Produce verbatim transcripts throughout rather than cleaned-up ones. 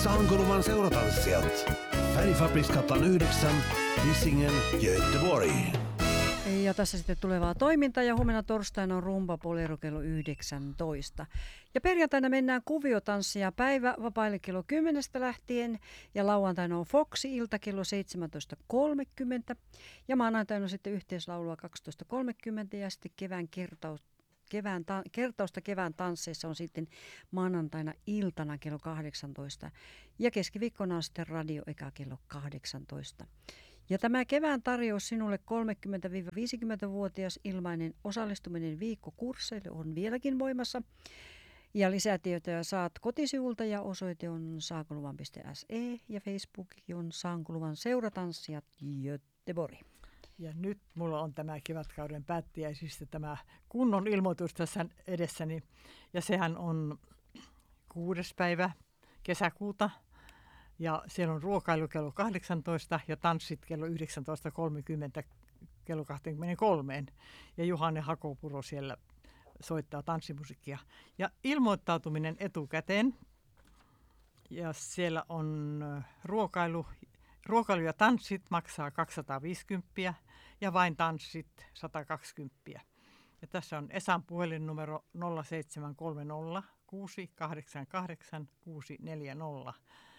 Sankoluvan seuratanssijat. Färgfabriksgatan yhdeksän, Hisingen, Göteborg. Ja tässä sitten tulevaa toimintaa ja huomenna torstaina on Rumba Bolero kello yhdeksäntoista. Ja perjantaina mennään kuviotanssia päivä vapaille kello kymmenestä lähtien ja lauantaina on Foxi-ilta kello seitsemäntoista kolmekymmentä ja maanantaina on sitten yhteislaulua kaksitoista kolmekymmentä ja sitten kevään kertaus. Kevään ta- kertausta kevään tansseissa on sitten maanantaina iltana kello kahdeksantoista ja keskiviikkona on sitten radio eka kello kahdeksantoista. Ja tämä kevään tarjous sinulle kolmekymmentä-viisikymmentävuotias ilmainen osallistuminen viikkokursseille on vieläkin voimassa. Ja lisätietoja saat kotisivulta ja osoite on sankoluvan piste se ja Facebook on Sankoluvan seuratanssijat Göteborg. Ja nyt mulla on tämä kevätkauden päättäjäisistä tämä kunnon ilmoitus tässä edessäni. Ja sehän on kuudes päivä kesäkuuta. Ja siellä on ruokailu kello kahdeksantoista ja tanssit kello yhdeksäntoista kolmekymmentä kello kaksikymmentäkolme. Ja Juhane Hakopuro siellä soittaa tanssimusiikkia. Ja ilmoittautuminen etukäteen. Ja siellä on ruokailu. Ruokailu ja tanssit maksaa kaksisataaviisikymmentä ja vain tanssit sata kaksikymmentä. Ja tässä on Esan puhelinnumero nolla seitsemän kolme nolla kuusi kahdeksan kahdeksan kuusi neljä nolla.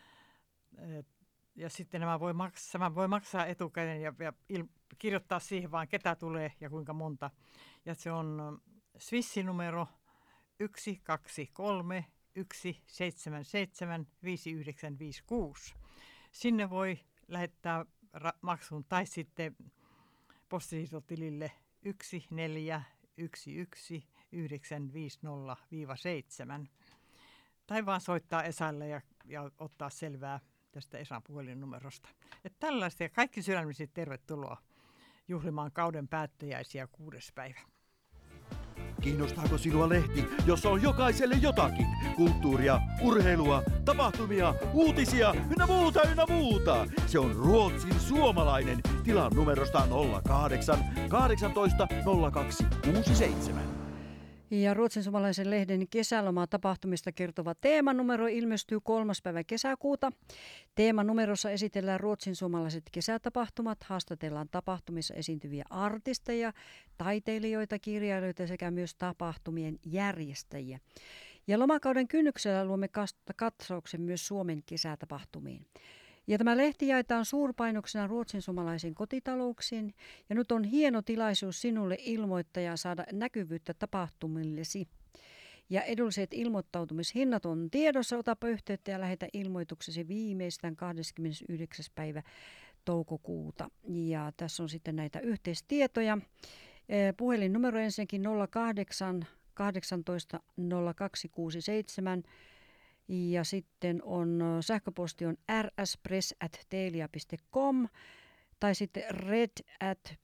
Ja sitten nämä voi maksaa, nämä voi maksaa etukäteen ja, ja il, kirjoittaa siihen vaan ketä tulee ja kuinka monta. Ja se on Swissi-numero yksi kaksi kolme yksi seitsemän seitsemän viisi yhdeksän viisi kuusi. Sinne voi lähettää ra- maksun tai sitten postisiirtotilille yksi neljä yksi yksi yhdeksän viisi nolla seitsemän. Tai vaan soittaa Esalle ja, ja ottaa selvää tästä Esan puhelinnumerosta. Että tällaista ja kaikki sydämellisesti tervetuloa juhlimaan kauden päättäjäisiä kuudes päivä. Kiinnostaako sinua lehti, jossa on jokaiselle jotakin? Kulttuuria, urheilua, tapahtumia, uutisia, ynnä muuta, ynnä muuta. Se on Ruotsin suomalainen. Tilaa numerosta nolla kahdeksan kahdeksantoista nolla kaksi kuusi seitsemän. Ja Ruotsin suomalaisen lehden kesäloma tapahtumista kertova teemanumero ilmestyy kolmas päivä kesäkuuta. Teemanumerossa esitellään ruotsin suomalaiset kesätapahtumat, haastatellaan tapahtumissa esiintyviä artisteja, taiteilijoita, kirjailijoita sekä myös tapahtumien järjestäjiä. Ja lomakauden kynnyksellä luomme katsauksen myös Suomen kesätapahtumiin. Ja tämä lehti jaetaan suurpainoksena ruotsin suomalaisiin kotitalouksiin ja nyt on hieno tilaisuus sinulle ilmoittaja saada näkyvyyttä tapahtumillesi. Ja edulliset ilmoittautumishinnat on tiedossa, otapa yhteyttä ja lähetä ilmoituksesi viimeistään kahdeskymmenesyhdeksäs päivä toukokuuta. Ja tässä on sitten näitä yhteistietoja. Puhelinnumero ensinnäkin nolla kahdeksan kahdeksantoista nolla kaksi kuusi seitsemän. Ja sitten on sähköposti on r s press at telia piste com tai sitten red at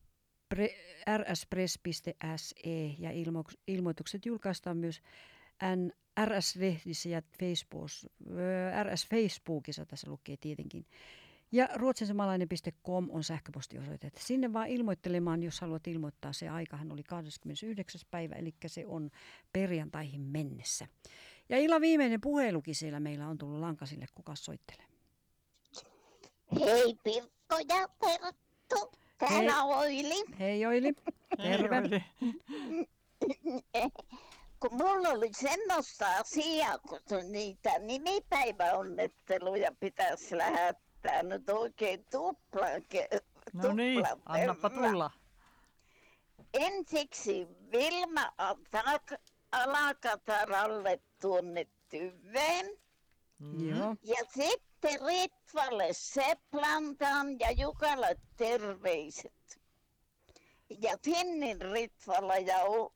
r s press piste s e ja ilmo- ilmoitukset julkaistaan myös N- R S-lehdissä ja R S Facebookissa, tässä lukee tietenkin. Ja ruotsinsamalainen piste com on sähköpostiosoite. Että sinne vaan ilmoittelemaan, jos haluat ilmoittaa. Se aikahan oli kahdeskymmenesyhdeksäs päivä, eli se on perjantaihin mennessä. Ja illan viimeinen puhelukin siellä meillä on tullut Lankasille. Kuka soittelee? Hei Pirkko ja Perttu, täällä Hei. Oili. Hei Oili, terve. Hei, Kun mulla oli semmoista asiaa, kun niitä nimipäiväonnetteluja pitäisi lähettää nyt oikein tuplaan. no niin, annappa tulla. Ensiksi Vilma Alakataralle tuonne Tyveen. Mm. Joo. Ja sitten Ritvalle Seplantaan ja Jukalle terveiset. Ja Finnin Ritvalla ja o-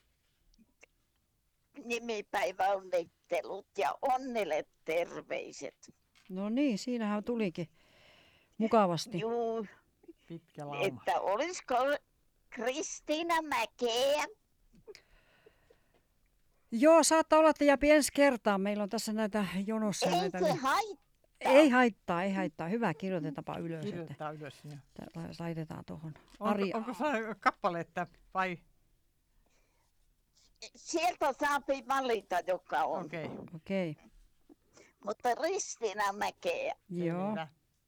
nimipäiväonnittelut ja Onnille terveiset. No niin, siinähän tulikin mukavasti. Juu, Pitkä lauma. että olisiko Kristiina Mäkeä? Joo, saattaa olla, että jääpi ensi kertaa. Meillä on tässä näitä jonossa. Ei näitä... se haittaa. Ei haittaa, ei haittaa. Hyvä, kirjoitetaanpa ylös. Että Kirjoittaa ylös. Jo. laitetaan tuohon. Onko, onko se kappaletta vai? Sieltä saa valita, joka on. Okei. Okay. Okei. mutta Ristiina Mäkeä. Joo, Selvä.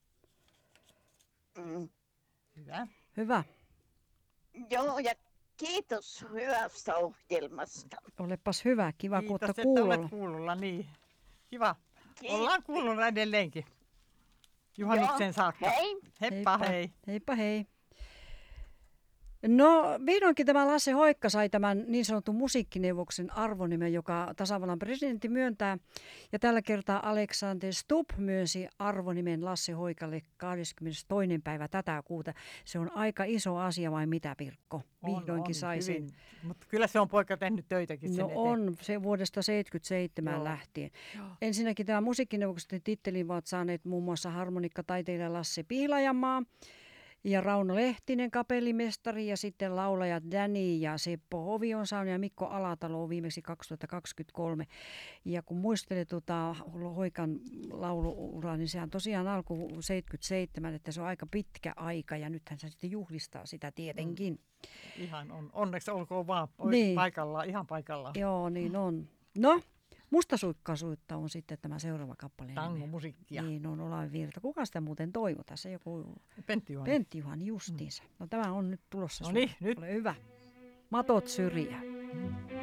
Mm. Hyvä. hyvä. Joo, ja kiitos hyvästä ohjelmasta. Olepas hyvä, kiva Kiitos, kuutta että kuulolla. olet kuulolla. Niin. Kiva. Kiitos. Ollaan kuulolla edelleenkin. Juhannuksen Joo, saakka. hei. Heippa hei. Heippa hei. No vihdoinkin tämä Lasse Hoikka sai tämän niin sanotun musiikkineuvoksen arvonimen, joka tasavallan presidentti myöntää. Ja tällä kertaa Alexander Stubb myönsi arvonimen Lasse Hoikalle kahdeskymmenestoinen päivä tätä kuuta. Se on aika iso asia, vai mitä, Pirkko? Vihdoinkin sai sen. Mutta kyllä se on poika tehnyt töitäkin sen No eteen. on, se vuodesta seitsemänkymmentäseitsemän Joo. lähtien. Ensinnäkin tämä musiikkineuvoksen tittelin ovat saaneet muun muassa harmonikkataiteilija Lasse Pihlajamaa ja Rauno Lehtinen, kapellimestari, ja sitten laulajat Danny ja Seppo Hovi on saanut ja Mikko Alatalo on viimeksi kaksituhattakaksikymmentäkolme. Ja kun muistelee tuota Hoikan lauluuraa, niin sehän tosiaan alkoi seitsemänkymmentäseitsemän, että se on aika pitkä aika ja nythän se sitten juhlistaa sitä tietenkin. Ihan on. Onneksi olkoon vaan Niin. niin. paikallaan, ihan paikallaan. Joo, niin on. No, Mustasuikkaisuutta on sitten tämä seuraava kappale. Tango musiikkia. Niin on Olavi Virta. Kuka sitä muuten toivoi tässä? Joku Pentti Juhani. Pentti Juhani justiinsa. No tämä on nyt tulossa. No niin, sulle. nyt. Ole hyvä. Matot syrjää. Mm.